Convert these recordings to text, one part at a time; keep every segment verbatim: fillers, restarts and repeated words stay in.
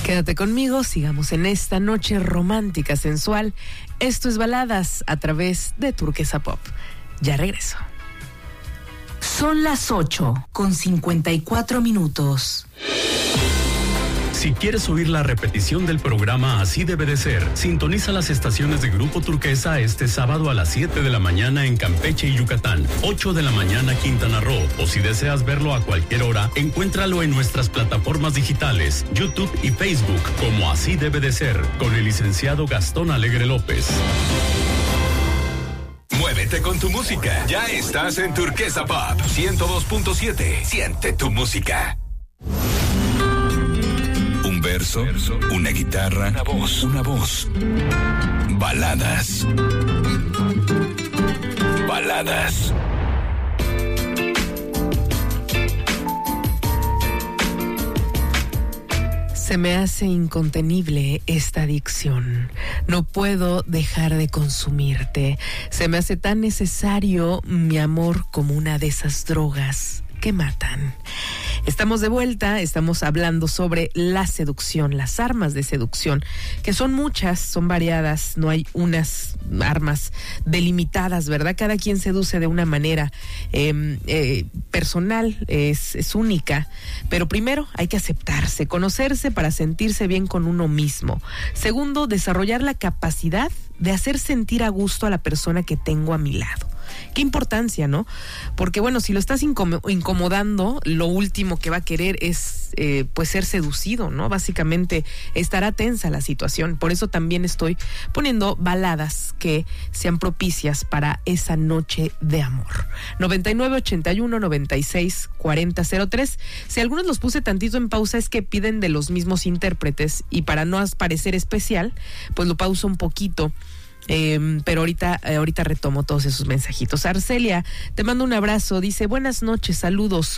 Quédate conmigo, sigamos en esta noche romántica, sensual. Esto es Baladas a través de Turquesa Pop. Ya regreso. Son las ocho con cincuenta y cuatro minutos. Si quieres oír la repetición del programa Así Debe de Ser, sintoniza las estaciones de Grupo Turquesa este sábado a las siete de la mañana en Campeche y Yucatán, ocho de la mañana Quintana Roo, o si deseas verlo a cualquier hora, encuéntralo en nuestras plataformas digitales, YouTube y Facebook, como Así Debe de Ser, con el licenciado Gastón Alegre López. Muévete con tu música. Ya estás en Turquesa Pop ciento dos punto siete. Siente tu música. Un verso, una guitarra, una voz, una voz. Baladas. Baladas. Se me hace incontenible esta adicción. No puedo dejar de consumirte. Se me hace tan necesario mi amor como una de esas drogas que matan. Estamos de vuelta, estamos hablando sobre la seducción, las armas de seducción, que son muchas, son variadas, no hay unas armas delimitadas, ¿verdad? Cada quien seduce de una manera eh, eh, personal, es, es única, pero primero hay que aceptarse, conocerse para sentirse bien con uno mismo. Segundo, desarrollar la capacidad de hacer sentir a gusto a la persona que tengo a mi lado. Qué importancia, ¿no? Porque bueno, si lo estás incomodando, lo último que va a querer es eh, pues ser seducido, ¿no? Básicamente estará tensa la situación. Por eso también estoy poniendo baladas que sean propicias para esa noche de amor. noventa y nueve, ochenta y uno, noventa y seis, cuarenta, cero tres. Si algunos los puse tantito en pausa es que piden de los mismos intérpretes y para no parecer especial, pues lo pauso un poquito. Eh, pero ahorita, eh, ahorita retomo todos esos mensajitos. Arcelia, te mando un abrazo, dice, buenas noches, saludos.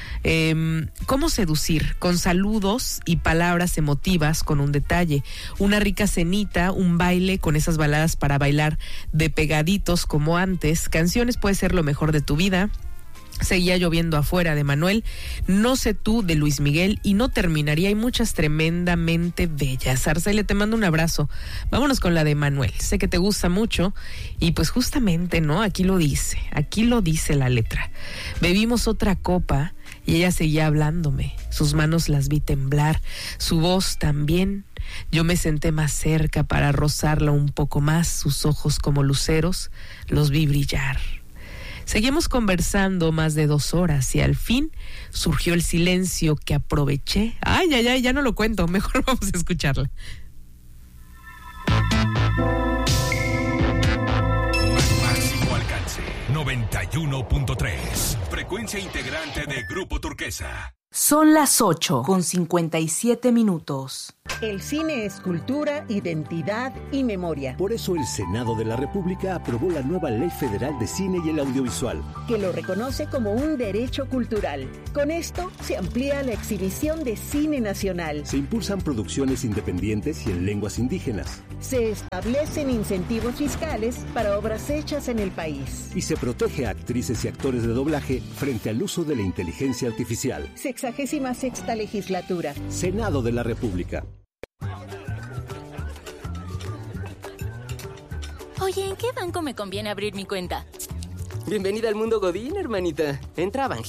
Eh, ¿Cómo seducir? Con saludos y palabras emotivas, con un detalle, una rica cenita, un baile con esas baladas para bailar de pegaditos como antes. Canciones puede ser lo mejor de tu vida. Seguía lloviendo afuera de Manuel, No sé tú de Luis Miguel y No terminaría. Hay muchas tremendamente bellas. Arcelia, te mando un abrazo. Vámonos con la de Manuel. Sé que te gusta mucho y pues justamente, ¿no? Aquí lo dice, aquí lo dice la letra. Bebimos otra copa y ella seguía hablándome. Sus manos las vi temblar, su voz también. Yo me senté más cerca para rozarla un poco más. Sus ojos como luceros los vi brillar. Seguimos conversando más de dos horas y al fin surgió el silencio que aproveché. Ay, ay, ay, ya no lo cuento, mejor vamos a escucharla. Máximo alcance, noventa y uno punto tres. Frecuencia integrante de Grupo Turquesa. Son las ocho con cincuenta y siete minutos. El cine es cultura, identidad y memoria. Por eso el Senado de la República aprobó la nueva Ley Federal de Cine y el Audiovisual, que lo reconoce como un derecho cultural. Con esto se amplía la exhibición de cine nacional. Se impulsan producciones independientes y en lenguas indígenas. Se establecen incentivos fiscales para obras hechas en el país. Y se protege a actrices y actores de doblaje frente al uso de la inteligencia artificial. Sexagésima sexta legislatura. Senado de la República. Oye, ¿en qué banco me conviene abrir mi cuenta? Bienvenida al mundo Godín, hermanita. Entra a Banjico.